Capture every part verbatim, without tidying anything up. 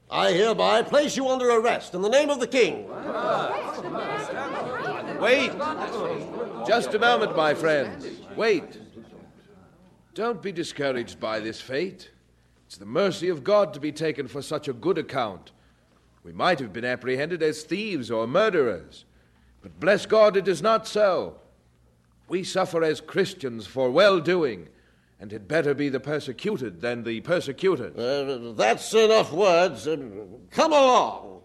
I hereby place you under arrest in the name of the king. Wait! Just a moment, my friends. Wait. Don't be discouraged by this fate. It's the mercy of God to be taken for such a good account. We might have been apprehended as thieves or murderers, but bless God, it is not so. We suffer as Christians for well-doing, and had better be the persecuted than the persecutors. Uh, that's enough words. Uh, come along.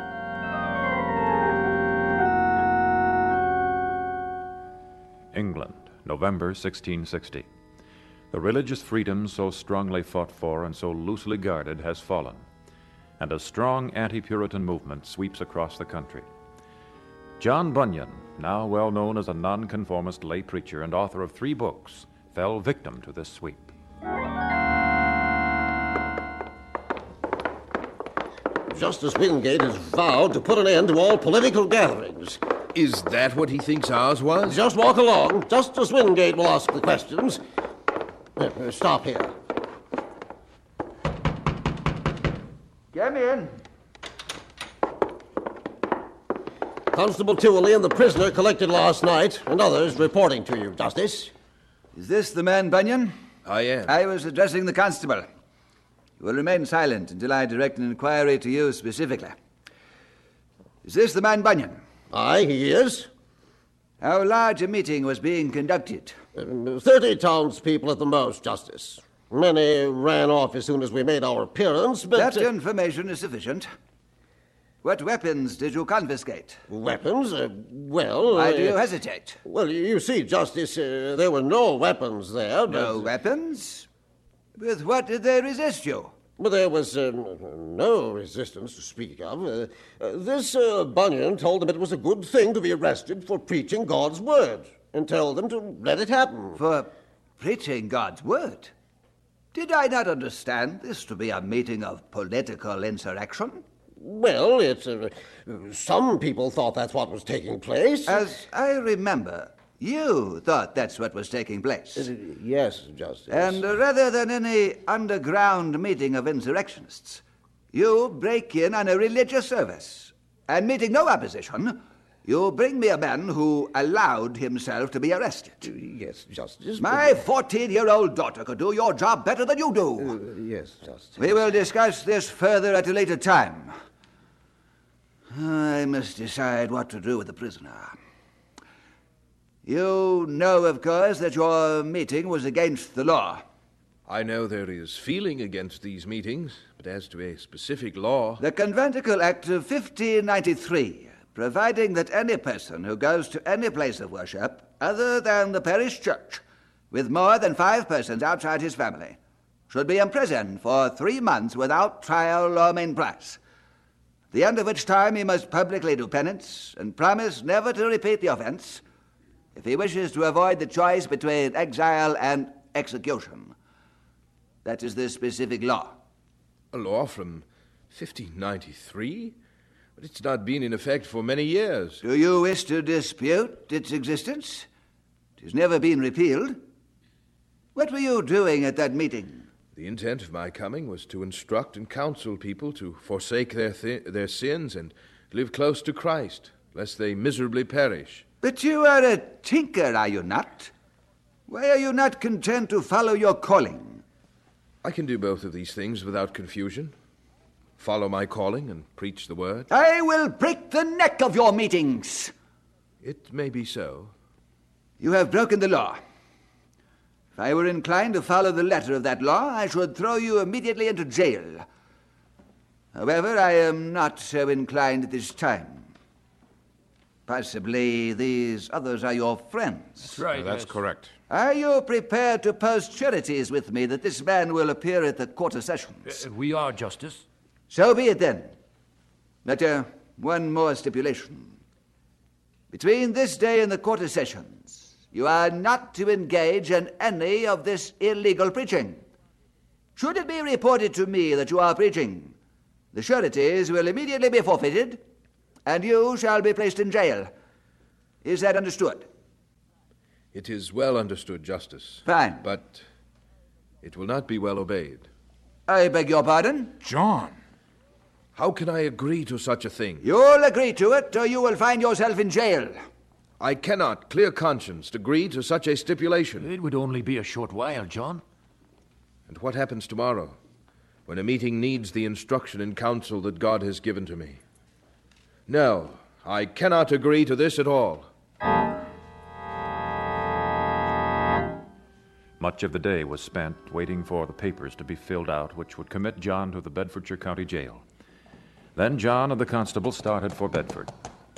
England, November sixteen sixty. The religious freedom so strongly fought for and so loosely guarded has fallen, and a strong anti-Puritan movement sweeps across the country. John Bunyan, now well known as a nonconformist lay preacher and author of three books, fell victim to this sweep. Justice Wingate has vowed to put an end to all political gatherings. Is that what he thinks ours was? Just walk along. Justice Wingate will ask the questions. Uh, stop here. Come in. Constable Tiwley and the prisoner collected last night, and others reporting to you, Justice. Is this the man, Bunyan? I am. I was addressing the constable. You will remain silent until I direct an inquiry to you specifically. Is this the man, Bunyan? Aye, he is. How large a meeting was being conducted? Um, Thirty townspeople at the most, Justice. Many ran off as soon as we made our appearance, but... That uh, information is sufficient. What weapons did you confiscate? Weapons? Uh, well... Why uh, do you hesitate? Well, you see, Justice, uh, there were no weapons there, but... No weapons? With what did they resist you? But there was um, no resistance to speak of. Uh, uh, this uh, Bunyan told them it was a good thing to be arrested for preaching God's word, and told them to let it happen. For preaching God's word? Did I not understand this to be a meeting of political insurrection? Well, it's... Uh, some people thought that's what was taking place. As I remember, you thought that's what was taking place. Uh, yes, Justice. And uh, rather than any underground meeting of insurrectionists, you break in on a religious service, and meeting no opposition, you bring me a man who allowed himself to be arrested. Yes, Justice. My fourteen-year-old daughter could do your job better than you do. Uh, yes, Justice. We will discuss this further at a later time. I must decide what to do with the prisoner. You know, of course, that your meeting was against the law. I know there is feeling against these meetings, but as to a specific law... The Conventicle Act of fifteen ninety-three, providing that any person who goes to any place of worship other than the parish church with more than five persons outside his family should be imprisoned for three months without trial or main price, at the end of which time he must publicly do penance and promise never to repeat the offense if he wishes to avoid the choice between exile and execution. That is the specific law. A law from fifteen ninety-three? But it's not been in effect for many years. Do you wish to dispute its existence? It has never been repealed. What were you doing at that meeting? The intent of my coming was to instruct and counsel people to forsake their thi- their sins and live close to Christ, lest they miserably perish. But you are a tinker, are you not? Why are you not content to follow your calling? I can do both of these things without confusion. Follow my calling and preach the word. I will break the neck of your meetings. It may be so. You have broken the law. If I were inclined to follow the letter of that law, I should throw you immediately into jail. However, I am not so inclined at this time. Possibly these others are your friends. That's right. That's yes. correct. Are you prepared to post sureties with me that this man will appear at the Court of Sessions? Uh, we are, Justice. So be it then. But uh, one more stipulation. Between this day and the Court of Sessions, you are not to engage in any of this illegal preaching. Should it be reported to me that you are preaching, the sureties will immediately be forfeited, and you shall be placed in jail. Is that understood? It is well understood, Justice. Fine. But it will not be well obeyed. I beg your pardon? John. How can I agree to such a thing? You'll agree to it, or you will find yourself in jail. I cannot, clear conscience, agree to such a stipulation. It would only be a short while, John. And what happens tomorrow, when a meeting needs the instruction and counsel that God has given to me? No, I cannot agree to this at all. Much of the day was spent waiting for the papers to be filled out, which would commit John to the Bedfordshire County Jail. Then John and the constable started for Bedford.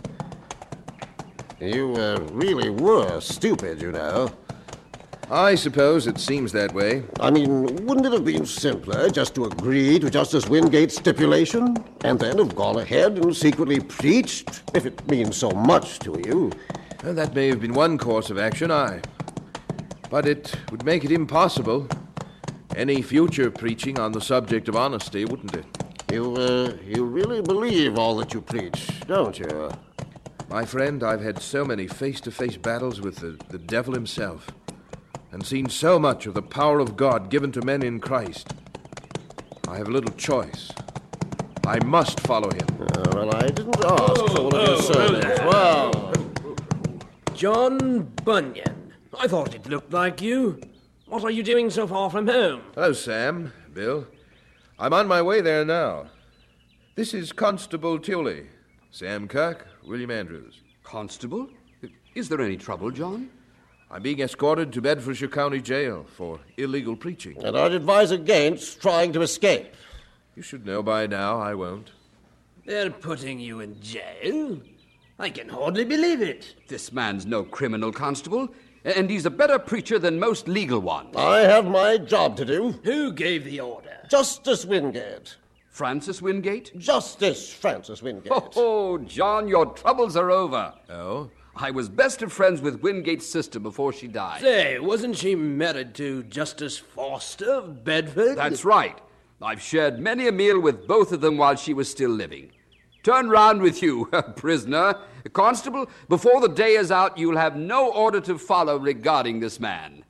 You uh, really were stupid, you know. I suppose it seems that way. I mean, wouldn't it have been simpler just to agree to Justice Wingate's stipulation and then have gone ahead and secretly preached, if it means so much to you? Well, that may have been one course of action, aye. But it would make it impossible. Any future preaching on the subject of honesty, wouldn't it? You, uh, you really believe all that you preach, don't you? My friend, I've had so many face-to-face battles with the, the devil himself, and seen so much of the power of God given to men in Christ. I have little choice. I must follow him. Uh, well, I didn't ask for one of your sermons. Well, John Bunyan. I thought it looked like you. What are you doing so far from home? Hello, Sam, Bill. I'm on my way there now. This is Constable Tuley. Sam Kirk, William Andrews. Constable? Is there any trouble, John? I'm being escorted to Bedfordshire County Jail for illegal preaching. and I'd advise against trying to escape. You should know by now I won't. They're putting you in jail? I can hardly believe it. This man's no criminal, Constable, and he's a better preacher than most legal ones. I have my job to do. Who gave the order? Justice Wingate. Francis Wingate? Justice Francis Wingate. Oh, John, your troubles are over. Oh? I was best of friends with Wingate's sister before she died. Say, wasn't she married to Justice Foster of Bedford? That's right. I've shared many a meal with both of them while she was still living. Turn round with you, prisoner. Constable, before the day is out, you'll have no order to follow regarding this man.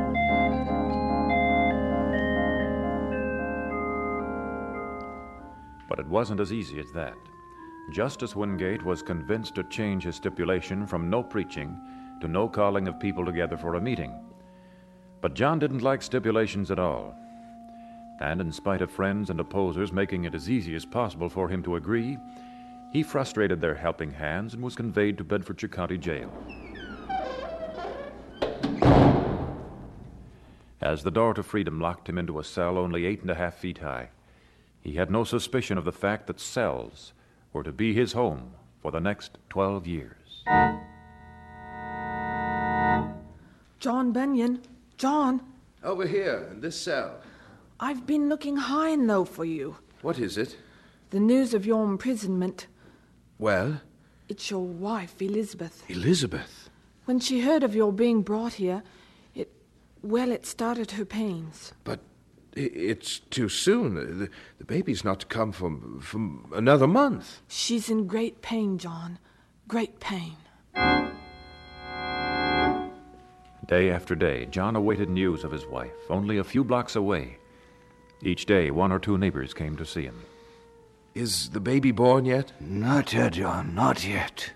But it wasn't as easy as that. Justice Wingate was convinced to change his stipulation from no preaching to no calling of people together for a meeting. But John didn't like stipulations at all. And in spite of friends and opposers making it as easy as possible for him to agree, he frustrated their helping hands and was conveyed to Bedfordshire County Jail. As the door to freedom locked him into a cell only eight and a half feet high, he had no suspicion of the fact that cells were to be his home for the next twelve years. John Bunyan. John, Over here, in this cell. I've been looking high and low for you. What is it? The news of your imprisonment. Well? It's your wife, Elizabeth. Elizabeth? When she heard of your being brought here, it, well, it started her pains. But i- it's too soon. The, the baby's not to come for, for another month. She's in great pain, John. Great pain. Day after day, John awaited news of his wife, only a few blocks away. Each day, one or two neighbors came to see him. Is the baby born yet? Not yet, John, not yet.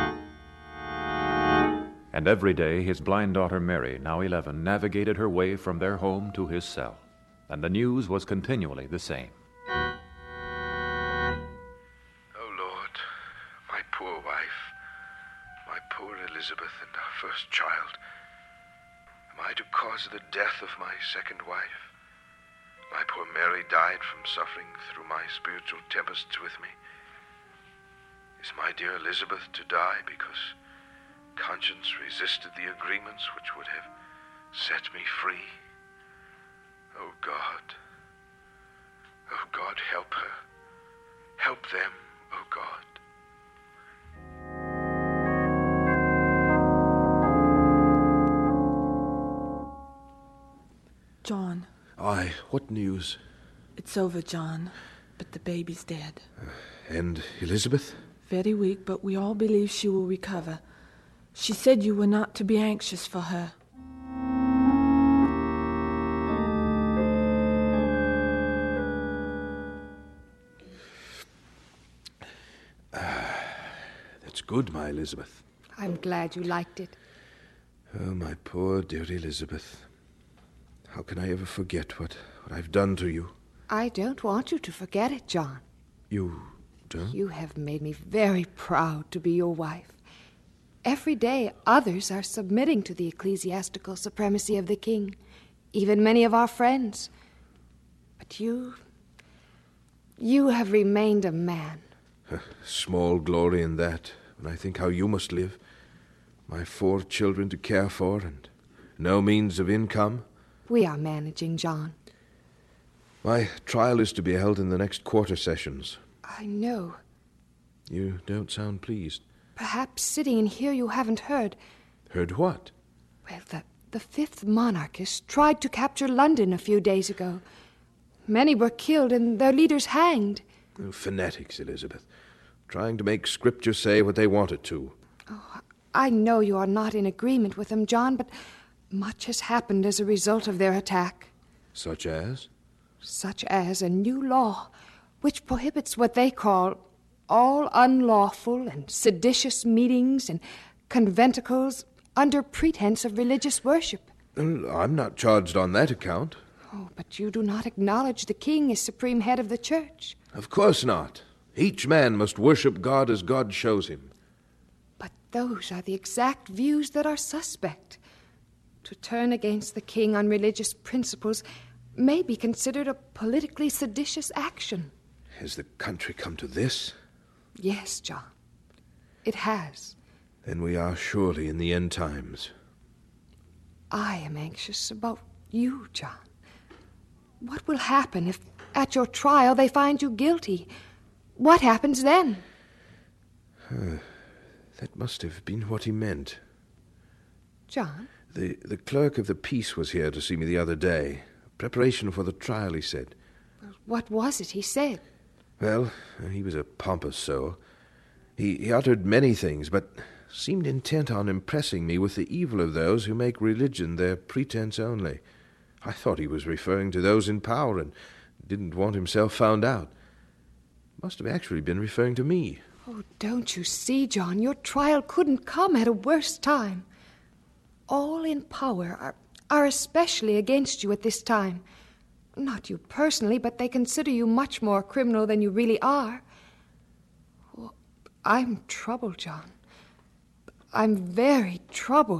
And every day, his blind daughter Mary, now eleven, navigated her way from their home to his cell. And the news was continually the same. Oh, Lord, my poor wife, my poor Elizabeth and our first child. Am I to cause the death of my second wife? My poor Mary died from suffering through my spiritual tempests with me. Is my dear Elizabeth to die because conscience resisted the agreements which would have set me free? Oh, God. Oh, God, help her. Help them, oh, God. John, Aye, what news? it's over, John. But the baby's dead. And Elizabeth? Very weak, but we all believe she will recover. She said you were not to be anxious for her. good, my Elizabeth. I'm glad you liked it. Oh, my poor dear Elizabeth. How can I ever forget what, what I've done to you? I don't want you to forget it, John. You don't? You have made me very proud to be your wife. Every day others are submitting to the ecclesiastical supremacy of the king, even many of our friends. But you... you have remained a man. Small glory in that, when I think how you must live. My four children to care for, and no means of income. We are managing, John. My trial is to be held in the next quarter sessions. I know. You don't sound pleased. Perhaps sitting in here you haven't heard. Heard what? Well, the, the fifth monarchist tried to capture London a few days ago. Many were killed and their leaders hanged. Oh, fanatics, Elizabeth. Trying to make Scripture say what they want it to. Oh, I know you are not in agreement with them, John, but much has happened as a result of their attack. Such as? Such as a new law which prohibits what they call all unlawful and seditious meetings and conventicles under pretense of religious worship. Well, I'm not charged on that account. Oh, but you do not acknowledge the king as supreme head of the church. Of course not. Each man must worship God as God shows him. But those are the exact views that are suspect. To turn against the king on religious principles may be considered a politically seditious action. Has the country come to this? Yes, John. It has. Then we are surely in the end times. I am anxious about you, John. What will happen if, at your trial, they find you guilty? What happens then? Uh, that must have been what he meant. John? The, the clerk of the peace was here to see me the other day. Preparation for the trial, he said. What was it he said? Well, he was a pompous soul. He, he uttered many things, but seemed intent on impressing me with the evil of those who make religion their pretense only. I thought he was referring to those in power and didn't want himself found out. Must have actually been referring to me. Oh, don't you see, John? Your trial couldn't come at a worse time. All in power are, are especially against you at this time. Not you personally, but they consider you much more criminal than you really are. Oh, I'm troubled, John. I'm very troubled.